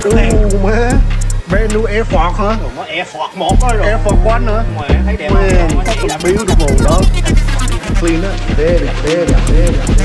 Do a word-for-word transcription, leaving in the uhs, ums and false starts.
Oh man, brand new Air Force, huh? Nó Air Force một đó rồi. Air Force One nữa. Mày thấy đẹp Man, không? fucking beautiful, dog. Clean up, dead, dead, dead, dead.